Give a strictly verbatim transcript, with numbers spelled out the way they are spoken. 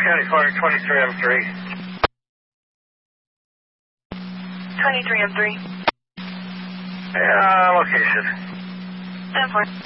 County Fire, twenty-three M three. twenty-three M three. Yeah, location. ten four.